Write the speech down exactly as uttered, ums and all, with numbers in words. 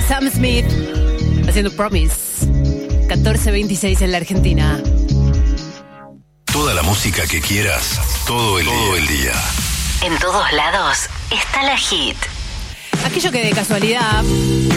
Sam Smith haciendo Promise. catorce veintiséis en la Argentina. Toda la música que quieras, todo el, todo el día. En todos lados está la Hit. Aquello que de casualidad